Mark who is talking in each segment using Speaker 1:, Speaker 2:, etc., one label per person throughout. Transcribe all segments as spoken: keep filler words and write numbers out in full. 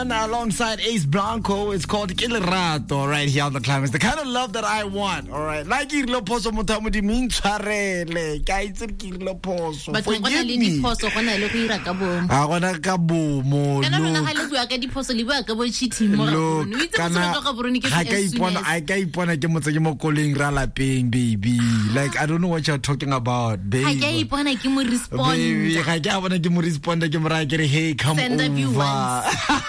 Speaker 1: Alongside Ace Blanco, it's called Ke Lerato right here on the Climax. The kind of love that I want, all right? Like irlo poso motho mo di mintshwarele. Ka itse ke irlo poso. Forgive me.
Speaker 2: Poso gona le go ira ka bomo.
Speaker 1: A gona ka bomo.
Speaker 2: Kana lona ga le bua ka diposo le bua ka bo cheating mo go. No itse mo ka borone ke
Speaker 1: ga ka ipona I ka ipona ke motse ke mo koleng ra lapeng baby. Like I don't know what you're talking about, baby.
Speaker 2: Ga ka ipona ke mo respond.
Speaker 1: Baby, ga ka bona ke mo respond ke mo ra ke re hey come
Speaker 2: Send
Speaker 1: over.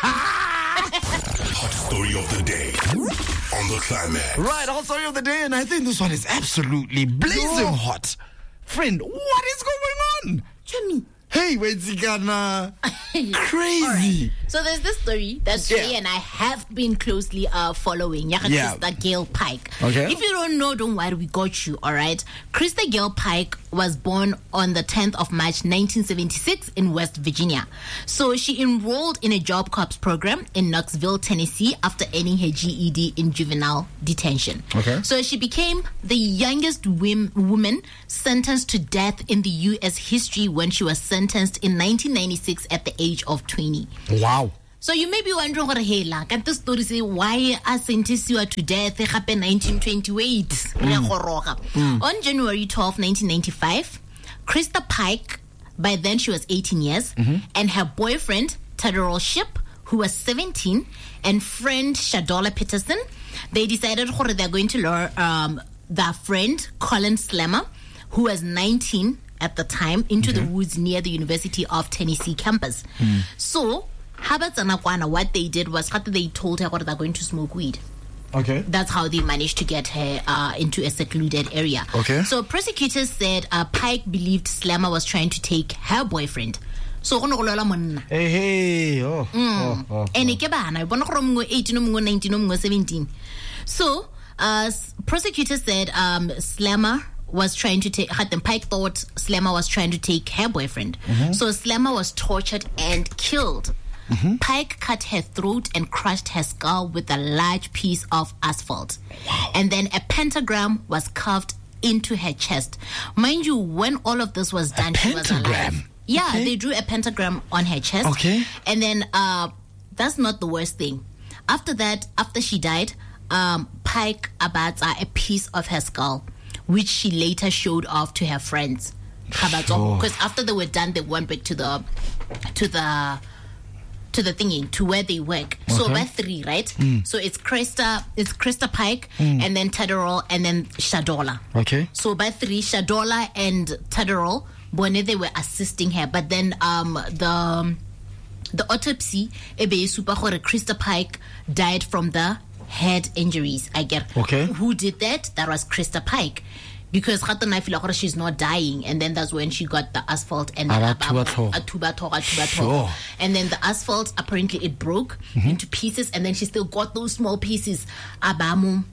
Speaker 3: Hot story of the day on the Climax.
Speaker 1: Right, hot story of the day, and I think this one is absolutely blazing
Speaker 2: Yo.
Speaker 1: hot. Friend, what is going on?
Speaker 2: Chumi.
Speaker 1: Hey, wait, Zigana. Crazy.
Speaker 2: Right. So there's this story that
Speaker 1: Yeah.
Speaker 2: Jay and I have been closely uh, following. Yeah,
Speaker 1: Yeah.
Speaker 2: Krista Gale Pike.
Speaker 1: Okay.
Speaker 2: If you don't know, don't worry, we got you. All right. Krista Gale Pike was born on the tenth of March, nineteen seventy-six, in West Virginia. So she enrolled in a Job Corps program in Knoxville, Tennessee, after earning her G E D in juvenile detention.
Speaker 1: Okay.
Speaker 2: So she became the youngest wim- woman sentenced to death in the U S history when she was sentenced in nineteen ninety-six at the age of twenty.
Speaker 1: Wow.
Speaker 2: So you may be wondering, what hey, la, can't the story say why I sentenced you to death in nineteen twenty-eight? Mm. On January twelfth, nineteen ninety-five, Krista Pike, by then she was eighteen years, mm-hmm. and her boyfriend, Tadorol Ship, who was seventeen, and friend Shadola Peterson, they decided that they're going to lure um, their friend, Colin Slammer, who was nineteen at the time, into okay. the woods near the University of Tennessee campus. Mm. So, what they did was they told her what they're going to smoke weed.
Speaker 1: Okay.
Speaker 2: That's how they managed to get her uh, into a secluded area.
Speaker 1: Okay.
Speaker 2: So prosecutors said uh, Pike believed Slammer was trying to take her boyfriend. So
Speaker 1: hey hey oh,
Speaker 2: mm.
Speaker 1: oh, oh, oh.
Speaker 2: And eighteen, nineteen, seventeen. So uh, prosecutors said um, Slammer was trying to take, Pike thought Slammer was trying to take her boyfriend. Mm-hmm. So Slammer was tortured and killed. Mm-hmm. Pike cut her throat and crushed her skull with a large piece of asphalt.
Speaker 1: Wow.
Speaker 2: And then a pentagram was carved into her chest. Mind you, when all of this was done,
Speaker 1: a
Speaker 2: she was
Speaker 1: pentagram?
Speaker 2: alive. Yeah,
Speaker 1: okay.
Speaker 2: They drew a pentagram on her chest.
Speaker 1: Okay.
Speaker 2: And then uh, that's not the worst thing. After that, after she died, um, Pike abata a piece of her skull, which she later showed off to her friends. Because oh. after they were done, they went back to the to the to the thingy, to where they work. Okay. So we're three, right? Mm. So it's Krista, it's Krista Pike, mm. and then Tadorol, and then Shadola.
Speaker 1: Okay.
Speaker 2: So by three, Shadola and Tadorol, when they were assisting her, but then um the the autopsy, ebe super gore Krista Pike died from the head injuries. I get.
Speaker 1: Okay.
Speaker 2: Who did that? That was Krista Pike. Because she's not dying, and then that's when she got the asphalt and then a tuba
Speaker 1: sure.
Speaker 2: And then the asphalt, apparently it broke mm-hmm. into pieces, and then she still got those small pieces. Abamu.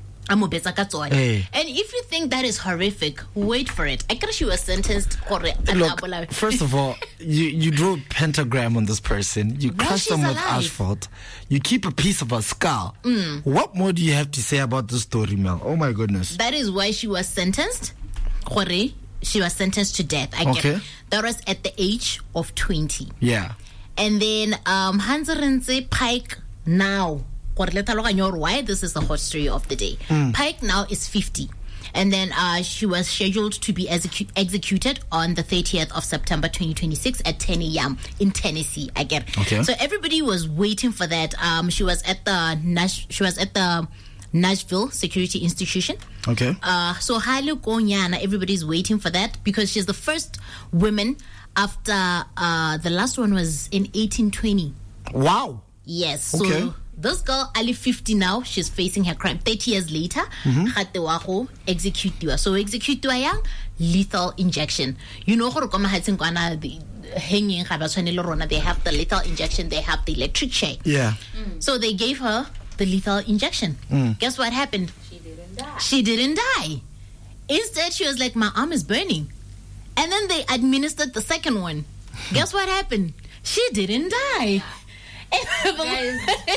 Speaker 2: Hey. And if you think that is horrific, wait for it. I guess she was sentenced.
Speaker 1: Look, first of all, you, you drew a pentagram on this person. You
Speaker 2: well,
Speaker 1: crush them with
Speaker 2: alive.
Speaker 1: asphalt. You keep a piece of her skull. Mm. What more do you have to say about this story, Mel? Oh my goodness.
Speaker 2: That is why she was sentenced. She was sentenced to death. I
Speaker 1: okay.
Speaker 2: get. That was at the age of twenty.
Speaker 1: Yeah.
Speaker 2: And then um, Hansarense Pike now. Why this is the hot story of the day. Mm. Pike now is fifty, and then uh, she was scheduled to be execu- executed on the thirtieth of September twenty twenty-six at ten a.m. in Tennessee. I get.
Speaker 1: Okay.
Speaker 2: So everybody was waiting for that. Um, she was at the Nash- she was at the Nashville Security Institution.
Speaker 1: Okay.
Speaker 2: Uh, so Halu Konyana, everybody's waiting for that because she's the first woman after uh, the last one was in eighteen twenty.
Speaker 1: Wow.
Speaker 2: Yes. So
Speaker 1: okay.
Speaker 2: This girl, Ali fifty now, she's facing her crime. thirty years later, mm-hmm. execute you. So execute you lethal injection. You know, the hanging, they have the lethal injection, they have the electric chair.
Speaker 1: Yeah.
Speaker 2: Mm. So they gave her the lethal injection. Mm. Guess what happened?
Speaker 4: She didn't die.
Speaker 2: She didn't die. Instead, she was like, my arm is burning. And then they administered the second one. Guess what happened? She didn't die.
Speaker 4: Guys,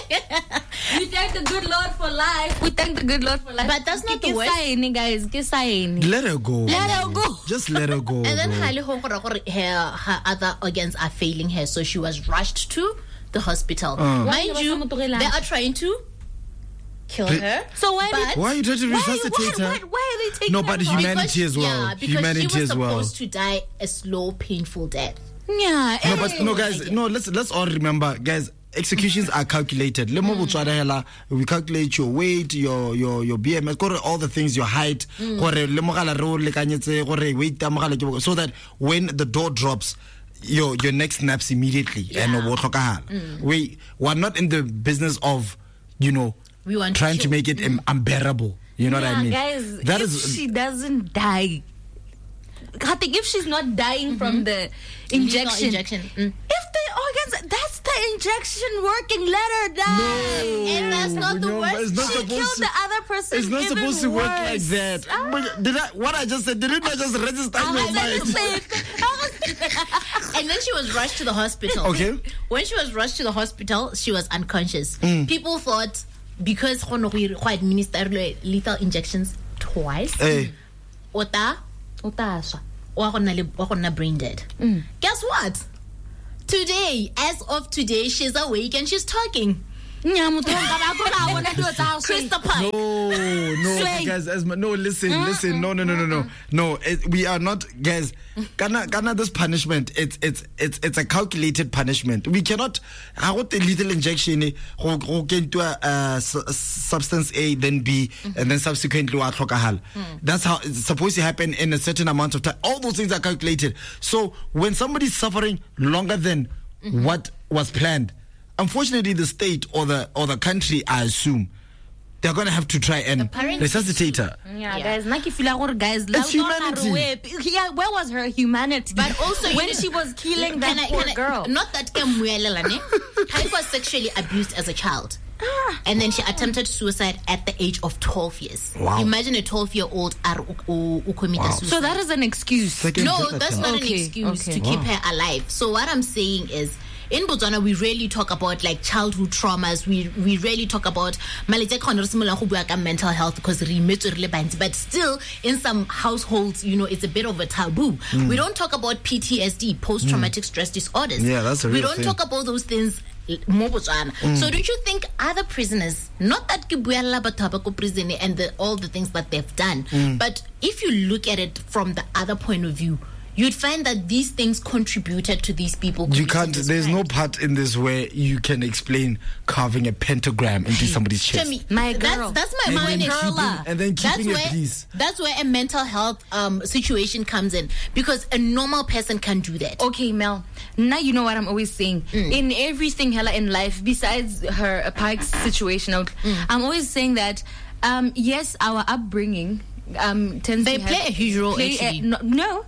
Speaker 4: we thank the good Lord for life. We thank the good Lord for life.
Speaker 2: But that's not the worst.
Speaker 4: Guys,
Speaker 1: let her go.
Speaker 2: Let her go.
Speaker 1: Just let her go.
Speaker 2: And then her, her other organs are failing her, so she was rushed to the hospital.
Speaker 1: Uh.
Speaker 2: Mind
Speaker 4: Why
Speaker 2: you,
Speaker 4: was
Speaker 2: they are trying to kill her.
Speaker 4: So why
Speaker 2: but
Speaker 4: did
Speaker 1: Why are you trying to
Speaker 4: why,
Speaker 1: resuscitate
Speaker 4: why,
Speaker 1: her?
Speaker 4: why, why are they taking
Speaker 1: No,
Speaker 4: her
Speaker 1: but
Speaker 4: from-
Speaker 1: humanity as well.
Speaker 2: Yeah, because
Speaker 1: Humanity
Speaker 2: she was
Speaker 1: as well.
Speaker 2: supposed to die a slow, painful death.
Speaker 4: Yeah.
Speaker 1: No,
Speaker 4: eh,
Speaker 1: but no, guys. No, let's let's all remember, guys. Executions are calculated. Le mo botswana hela, we calculate your weight, your your your B M S, gore all the things, your height, gore le mogala re o lekanyetse gore weight ya mogala ke bo- so that when the door drops, your your neck snaps immediately and
Speaker 2: Yeah.
Speaker 1: wo tlhokagala. We we're not in the business of, you know,
Speaker 2: We want to
Speaker 1: trying to
Speaker 2: kill.
Speaker 1: make it um, unbearable. You know what I
Speaker 4: yeah,
Speaker 1: mean?
Speaker 4: guys,
Speaker 1: That
Speaker 4: if
Speaker 1: is
Speaker 4: she doesn't die, I think if she's not dying from the injection,
Speaker 2: injection. Mm.
Speaker 4: if the organs, that's the injection working. Let her die.
Speaker 2: And that's not the
Speaker 1: No,
Speaker 2: worst.
Speaker 1: it's not
Speaker 4: She
Speaker 1: supposed
Speaker 4: killed
Speaker 1: to-
Speaker 4: the other person.
Speaker 1: It's not
Speaker 4: even
Speaker 1: supposed to work like
Speaker 4: worse.
Speaker 1: that.
Speaker 4: Ah.
Speaker 1: But did I, what I just said, did it not just register in
Speaker 4: I
Speaker 1: your
Speaker 4: was
Speaker 1: mind?
Speaker 4: gonna say it. I was-
Speaker 2: And then she was rushed to the hospital.
Speaker 1: Okay.
Speaker 2: When she was rushed to the hospital, she was unconscious.
Speaker 1: Mm.
Speaker 2: People thought because go no go administer lethal injections twice,
Speaker 1: Hey,
Speaker 2: ota
Speaker 4: Utasha.
Speaker 2: wa go nna le- wa go nna brain dead.
Speaker 1: Mm.
Speaker 2: Guess what? Today, as of today, she's awake and she's talking. Krista Pike.
Speaker 1: no, no,
Speaker 4: Sway.
Speaker 1: guys, as my, no, listen, listen, no, no, no, no, no, no. It, we are not, guys. Kana, kana, this punishment, it's, it's, it's, it's a calculated punishment. We cannot. I want the lethal injection. eh, Go go get into a uh, su- substance A, then B, and then subsequently wa tlhokagala. That's how it's supposed to happen in a certain amount of time. All those things are calculated. So when somebody's suffering longer than what was planned, unfortunately, the state or the or the country, I assume, they're gonna have to try and
Speaker 2: parents-
Speaker 1: resuscitate her.
Speaker 4: Yeah,
Speaker 2: Yeah.
Speaker 4: guys, Naki Filagor, guys,
Speaker 1: It's
Speaker 4: love
Speaker 1: humanity.
Speaker 4: Where, yeah, where was her humanity?
Speaker 2: But also, you
Speaker 4: when
Speaker 2: know-
Speaker 4: she was killing
Speaker 2: Can
Speaker 4: that
Speaker 2: I-
Speaker 4: poor
Speaker 2: can I-
Speaker 4: girl.
Speaker 2: Not that Kemuelela, ne? Pike was sexually abused as a child. And then she attempted suicide at the age of twelve years.
Speaker 1: Wow.
Speaker 2: Imagine a twelve-year-old are u- u- u- commit
Speaker 1: Wow.
Speaker 2: suicide.
Speaker 4: So that is an excuse.
Speaker 1: Second
Speaker 2: No,
Speaker 1: heart
Speaker 2: that's
Speaker 1: attack.
Speaker 2: not an
Speaker 4: Okay,
Speaker 2: excuse
Speaker 4: okay.
Speaker 2: to keep her alive. So what I'm saying is, in Botswana, we rarely talk about like childhood traumas. We we rarely talk about malwetse a kgona re simolola go bua ka mental health because re imetswe re le bantsi. But still, in some households, you know, it's a bit of a taboo. We don't talk about P T S D, post-traumatic stress disorders.
Speaker 1: Yeah, that's a
Speaker 2: We
Speaker 1: real
Speaker 2: don't
Speaker 1: thing.
Speaker 2: talk about those things mo Botswana. So don't you think other prisoners, not that ke buela batho ba ko prison and the, all the things that they've done, but if you look at it from the other point of view, you'd find that these things contributed to these people.
Speaker 1: You
Speaker 2: committing
Speaker 1: can't.
Speaker 2: this
Speaker 1: There's no
Speaker 2: crime.
Speaker 1: part in this where you can explain carving a pentagram into somebody's chest.
Speaker 2: Tell me,
Speaker 4: My
Speaker 2: that's,
Speaker 4: girl.
Speaker 2: that's my
Speaker 1: And
Speaker 2: point.
Speaker 1: then
Speaker 2: of view.
Speaker 1: keeping- and then
Speaker 2: That's
Speaker 1: keeping it
Speaker 2: where
Speaker 1: peace.
Speaker 2: that's where a mental health um situation comes in, because a normal person can do that.
Speaker 4: Okay, Mel. Now you know what I'm always saying.
Speaker 2: Mm.
Speaker 4: In everything hella in life, besides her uh, Pike's situation, out,
Speaker 2: Mm.
Speaker 4: I'm always saying that um, yes, our upbringing um, tends
Speaker 2: They
Speaker 4: to
Speaker 2: play
Speaker 4: have,
Speaker 2: a huge role,
Speaker 4: play
Speaker 2: actually.
Speaker 4: A, no, no.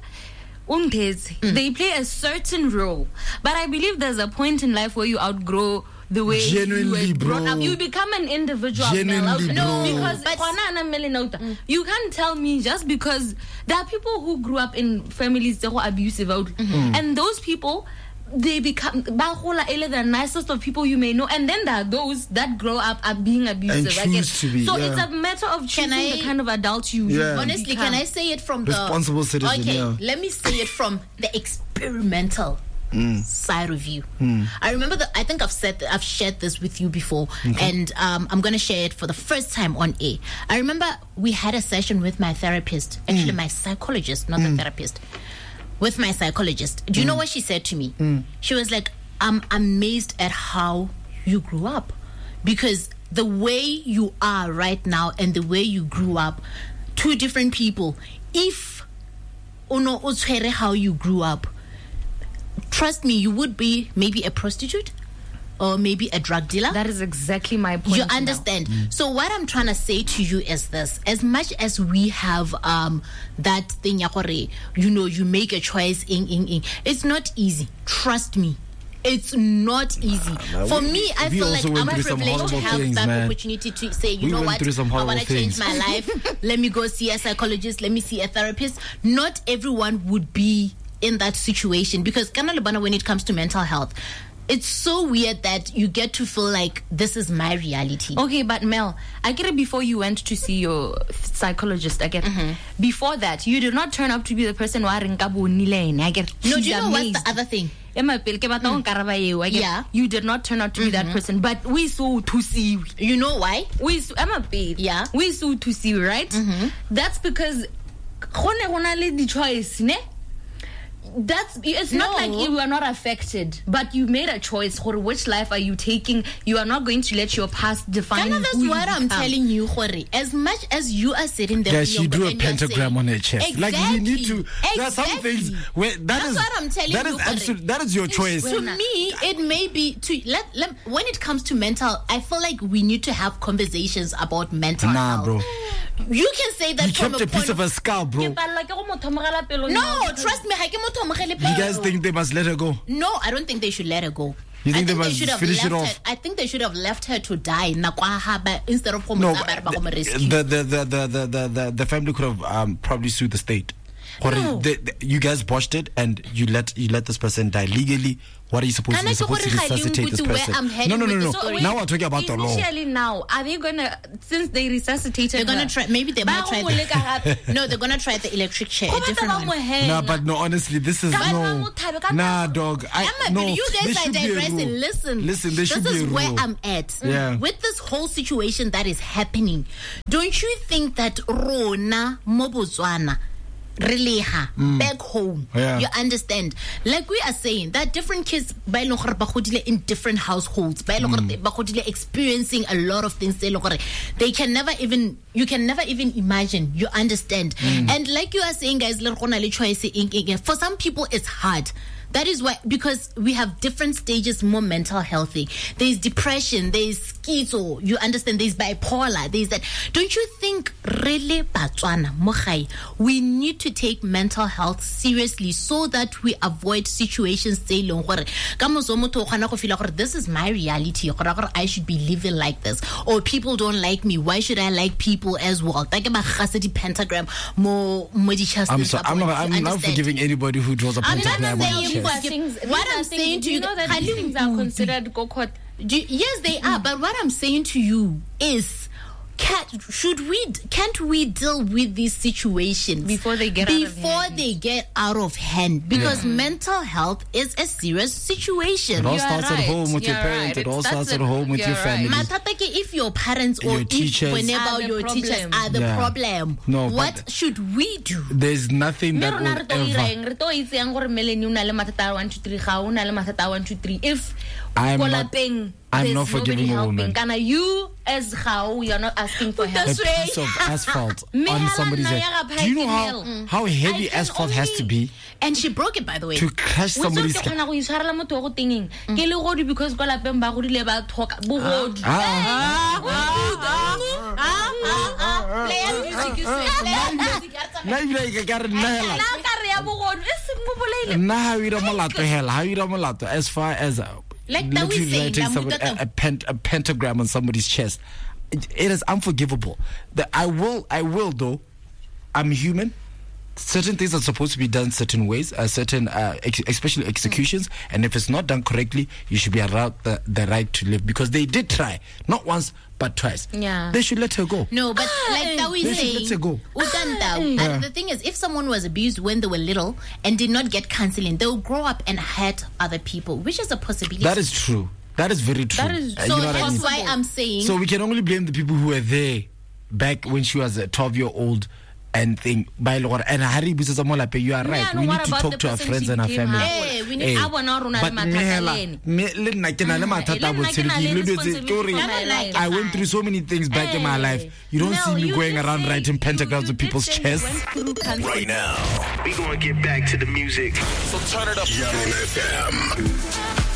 Speaker 4: Umtes,
Speaker 2: Mm.
Speaker 4: they play a certain role, but I believe there's a point in life where you outgrow the way
Speaker 1: Genuinely,
Speaker 4: you were brought
Speaker 1: bro.
Speaker 4: up. You become an individual.
Speaker 1: Genuinely,
Speaker 4: Mel.
Speaker 1: bro.
Speaker 4: Because
Speaker 2: But-
Speaker 4: Kwana na melenauta, you can't tell me just because there are people who grew up in families that were abusive out, and those people, they become bahola ele the nicest of people you may know, and then there are those that grow up are being abusive.
Speaker 1: And
Speaker 4: I
Speaker 1: choose
Speaker 4: guess.
Speaker 1: to be,
Speaker 4: so
Speaker 1: yeah.
Speaker 4: it's a matter of choosing
Speaker 2: I-
Speaker 4: the kind of adult you
Speaker 1: Yeah.
Speaker 4: you
Speaker 2: Honestly,
Speaker 4: become.
Speaker 2: can I say it from
Speaker 1: Responsible
Speaker 2: the
Speaker 1: citizen,
Speaker 2: Okay,
Speaker 1: yeah.
Speaker 2: let me say it from the experimental side of you. I remember that I think I've said I've shared this with you before, and um, I'm gonna share it for the first time on air. I remember we had a session with my therapist, actually my psychologist, not the therapist. With my psychologist, do you know what she said to me? She was like, "I'm amazed at how you grew up, because the way you are right now and the way you grew up, two different people. If uno o tshwere how you grew up, trust me, you would be maybe a prostitute or maybe a drug dealer."
Speaker 4: That is exactly my point.
Speaker 2: You
Speaker 4: now.
Speaker 2: understand? So what I'm trying to say to you is this: as much as we have um that thing, ya gore, you know, you make a choice in in in, it's not easy. Trust me. It's not easy. For
Speaker 1: we-
Speaker 2: me, I
Speaker 1: we
Speaker 2: feel like
Speaker 1: also went
Speaker 2: I'm
Speaker 1: through some
Speaker 2: privileged to
Speaker 1: horrible
Speaker 2: have
Speaker 1: things,
Speaker 2: that
Speaker 1: man.
Speaker 2: opportunity to say, you
Speaker 1: We
Speaker 2: know
Speaker 1: went
Speaker 2: what,
Speaker 1: through some
Speaker 2: I
Speaker 1: horrible
Speaker 2: want to change
Speaker 1: things.
Speaker 2: my life. Let me go see a psychologist. Let me see a therapist. Not everyone would be in that situation, because kana lebana, when it comes to mental health, it's so weird that you get to feel like this is my reality.
Speaker 4: Okay, but Mel, I get it. Before you went to see your psychologist, I get
Speaker 2: Mm-hmm.
Speaker 4: before that, you did not turn up to be the person who are in Kabu Nilene. I get
Speaker 2: No, do
Speaker 4: she's
Speaker 2: you know
Speaker 4: amazed.
Speaker 2: what's the other thing?
Speaker 4: Emma pele ke batla go nkaraba eo, I get-
Speaker 2: Yeah.
Speaker 4: you did not turn out to be that person, but we saw to see
Speaker 2: You know why?
Speaker 4: we saw Emma pele
Speaker 2: Yeah.
Speaker 4: we saw to see right. That's because go ne go na le di choice ne. That's it's not
Speaker 2: No.
Speaker 4: like you were not affected, but you made a choice. For which life are you taking? You are not going to let your past define.
Speaker 2: Kind of
Speaker 4: who
Speaker 2: that's
Speaker 4: you
Speaker 2: what I'm
Speaker 4: become.
Speaker 2: telling you, Hore. As much as you are sitting there,
Speaker 1: Guys,
Speaker 2: in
Speaker 1: you
Speaker 2: your
Speaker 1: do
Speaker 2: bed
Speaker 1: a
Speaker 2: and you're
Speaker 1: pentagram
Speaker 2: saying-
Speaker 1: on her chest. Like you need to. There are some
Speaker 2: Exactly.
Speaker 1: things where that
Speaker 2: That's
Speaker 1: is-
Speaker 2: what I'm telling
Speaker 1: that
Speaker 2: you,
Speaker 1: is
Speaker 2: Hore.
Speaker 1: absolute. That is your choice.
Speaker 2: To me, it may be to let, let when it comes to mental. I feel like we need to have conversations about mental
Speaker 1: Nah,
Speaker 2: health.
Speaker 1: bro.
Speaker 2: You can say that
Speaker 1: You
Speaker 2: from
Speaker 1: kept
Speaker 2: a
Speaker 1: a piece
Speaker 2: point
Speaker 1: of a skull,
Speaker 4: Ke
Speaker 1: bro.
Speaker 4: palelwa ke go mo thomogela pelo
Speaker 2: No,
Speaker 4: now.
Speaker 2: trust me. ha ke motho o amogele
Speaker 1: You guys
Speaker 2: pelo.
Speaker 1: think they must let her go?
Speaker 2: No, I don't think they should let her go.
Speaker 1: You think
Speaker 2: I
Speaker 1: they must
Speaker 2: should have
Speaker 1: finish it
Speaker 2: left
Speaker 1: off?
Speaker 2: her, I think they should have left her to die nakwaha, but instead of go
Speaker 1: No,
Speaker 2: mo tsaya ba go mo rescue.
Speaker 1: the the, the the the the the the family could have um, probably sued the state. Or
Speaker 2: No.
Speaker 1: they, they, you guys botched it and you let you let this person die legally. What are you supposed to do?
Speaker 2: Kana
Speaker 1: You're
Speaker 2: ke
Speaker 1: supposed to
Speaker 2: gore ga le
Speaker 1: resuscitate this
Speaker 2: nkutse where
Speaker 1: person.
Speaker 2: I'm heading
Speaker 1: No, no, no,
Speaker 2: with
Speaker 1: no.
Speaker 2: the story.
Speaker 1: Now we're talking about the law.
Speaker 4: Initially now, are they gonna, since they resuscitated
Speaker 2: They're gonna
Speaker 4: her,
Speaker 2: try. Maybe they might
Speaker 4: ba
Speaker 2: try.
Speaker 4: go leka gape?
Speaker 2: The, no, they're gonna try the electric chair.
Speaker 4: Go
Speaker 2: A
Speaker 4: batla
Speaker 2: different
Speaker 4: ba mo
Speaker 2: one.
Speaker 4: hela.
Speaker 1: Nah, but no, honestly, this is
Speaker 4: Ka ba
Speaker 1: no.
Speaker 4: mo thabe, ka
Speaker 1: Nah,
Speaker 4: ba-
Speaker 1: dog. I
Speaker 2: Emma,
Speaker 1: no.
Speaker 2: but you
Speaker 1: there
Speaker 2: guys are
Speaker 1: should be a rule.
Speaker 2: digressing. Listen,
Speaker 1: listen. There should
Speaker 2: this
Speaker 1: be a
Speaker 2: is where
Speaker 1: rule.
Speaker 2: I'm at.
Speaker 1: Yeah.
Speaker 2: With this whole situation that is happening, don't you think that Rona mo Botswana, Releha, back home,
Speaker 1: Yeah.
Speaker 2: you understand? Like we are saying, that different kids ba e leng gore ba godile in different households, ba e leng gore ba godile experiencing a lot of things. They, they can never even, you can never even imagine. You understand? And like you are saying, guys, le re go na le choice eng, eng, eng. For some people, it's hard. That is why, because we have different stages, more mental healthy. There's depression, there's schizo, you understand, there's bipolar, there's that. Don't you think, really, Batswana, Mogai, we need to take mental health seriously so that we avoid situations, say, long gore, ka moso motho o kgona go feel gore this is my reality, gore gore I should be living like this, or people don't like me, why should I like people as well? Take ba gase di pentagram mo mo di chest.
Speaker 1: I'm so, I'm not. I'm not forgiving anybody who draws a
Speaker 2: I'm not
Speaker 1: pentagram on
Speaker 2: saying
Speaker 1: their
Speaker 2: you
Speaker 1: chest.
Speaker 2: forgive-
Speaker 4: Things,
Speaker 2: what
Speaker 4: these
Speaker 2: I'm
Speaker 4: are
Speaker 2: saying
Speaker 4: things,
Speaker 2: to
Speaker 4: do
Speaker 2: you,
Speaker 4: know that
Speaker 2: Khali,
Speaker 4: these things are considered go court.
Speaker 2: Do, yes, they are. But what I'm saying to you is, can, should we? Can't we deal with these situations
Speaker 4: Before they get out of
Speaker 2: before
Speaker 4: hand.
Speaker 2: they get out of hand? Because mental health is a serious situation.
Speaker 1: It all
Speaker 4: You are
Speaker 1: starts at
Speaker 4: right.
Speaker 1: home with your
Speaker 4: You're
Speaker 1: parents.
Speaker 4: right.
Speaker 1: It all
Speaker 4: It's-
Speaker 1: starts
Speaker 4: that's
Speaker 1: at
Speaker 4: a-
Speaker 1: home with
Speaker 4: you're
Speaker 1: your
Speaker 4: right.
Speaker 1: family.
Speaker 2: Mathata ke if your parents or
Speaker 1: Your
Speaker 2: if
Speaker 1: teachers.
Speaker 2: whenever
Speaker 4: Are the
Speaker 2: your teachers
Speaker 4: problem.
Speaker 2: are the
Speaker 1: Yeah.
Speaker 2: problem,
Speaker 1: No,
Speaker 2: what
Speaker 1: but-
Speaker 2: should we do?
Speaker 1: There's nothing
Speaker 4: Me
Speaker 1: that
Speaker 4: rona re
Speaker 1: will
Speaker 4: to ira
Speaker 1: ever.
Speaker 4: eng, re to itse yang gore Melanie o na le mathata a one two three, ga o na le mathata a one two three. If
Speaker 1: I'm
Speaker 4: ko
Speaker 1: not-
Speaker 4: lapeng
Speaker 1: I'm
Speaker 4: there's
Speaker 1: not forgiving
Speaker 4: nobody
Speaker 1: a
Speaker 4: helping,
Speaker 1: woman.
Speaker 4: kana you as Gao, you're not asking for help.
Speaker 1: A piece of asphalt on
Speaker 4: Mehela
Speaker 1: somebody's
Speaker 4: nna
Speaker 1: head.
Speaker 4: ya ga
Speaker 1: Do you know
Speaker 4: Pike
Speaker 1: how how heavy
Speaker 2: I can
Speaker 1: asphalt has to
Speaker 2: only-
Speaker 1: be
Speaker 2: And she broke it, by the way.
Speaker 1: to crush
Speaker 4: Witse
Speaker 1: somebody's
Speaker 4: ke
Speaker 1: head?
Speaker 4: kgona go itshwarela motho o go tengeng ke le godi because ko lapeng ba godile ba thoka bogodu.
Speaker 1: Ah, nna ebile ke ka re nna hela.
Speaker 4: La ka re ya bogodu e seng mo bolaile.
Speaker 1: Nna ha o ira molato hela, ha o ira molato as far as uh,
Speaker 2: Like that we
Speaker 1: literally
Speaker 2: say,
Speaker 1: writing
Speaker 2: la
Speaker 1: somebody,
Speaker 2: mutata-
Speaker 1: a, a, pent, a pentagram on somebody's chest. It, it is unforgivable. The, I will, I will though. I'm human. Certain things are supposed to be done certain ways, uh, certain, uh, ex- especially executions. And if it's not done correctly, you should be allowed the, the right to live because they did try, not once but twice.
Speaker 4: Yeah.
Speaker 1: They should let her go.
Speaker 2: No, but like that we
Speaker 1: They should
Speaker 2: say,
Speaker 1: let her go.
Speaker 2: Utanda. And the thing is, if someone was abused when they were little and did not get counseling, they will grow up and hurt other people, which is a possibility.
Speaker 1: That is true. That is very true.
Speaker 4: That is-
Speaker 1: Uh,
Speaker 2: so
Speaker 1: you know what I
Speaker 2: that's
Speaker 1: mean?
Speaker 2: why I'm saying.
Speaker 1: So we can only blame the people who were there back when she was a twelve year old and think by Lord and Harry Busa Molape, you are right.
Speaker 4: Yeah, no,
Speaker 1: We
Speaker 4: what
Speaker 1: need to
Speaker 4: about
Speaker 1: talk
Speaker 4: the
Speaker 1: to our
Speaker 4: person
Speaker 1: friends
Speaker 4: she
Speaker 1: and our
Speaker 4: became
Speaker 1: family.
Speaker 4: halfway?
Speaker 2: Hey, we need-
Speaker 1: Hey,
Speaker 4: a bona rona le
Speaker 1: but
Speaker 4: mathata
Speaker 1: Mehela,
Speaker 4: le ene.
Speaker 1: me- le nna ke na le mathata a
Speaker 4: le nna
Speaker 1: botshelo.
Speaker 4: ke na
Speaker 1: Ke
Speaker 4: le
Speaker 1: ilebetse-
Speaker 4: responsibility
Speaker 1: ke hore
Speaker 4: for my life.
Speaker 1: I went through so many things back in my
Speaker 4: Hey.
Speaker 1: life. You don't
Speaker 4: No,
Speaker 1: see me
Speaker 4: you
Speaker 1: going
Speaker 4: did
Speaker 1: around
Speaker 4: say-
Speaker 1: writing
Speaker 4: you-
Speaker 1: pentagrams
Speaker 4: you
Speaker 1: on
Speaker 4: did
Speaker 1: people's
Speaker 4: say you
Speaker 1: chests.
Speaker 4: went through counseling.
Speaker 3: Right now, we gonna get back to the music. So turn it up. Young F M.